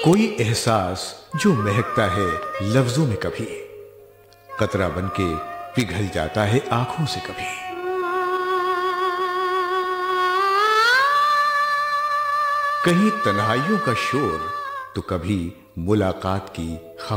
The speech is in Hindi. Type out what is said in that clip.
कोई एहसास जो महकता है लफ्जों में कभी, कतरा बनके पिघल जाता है आंखों से कभी। कहीं तन्हाइयों का शोर तो कभी मुलाकात की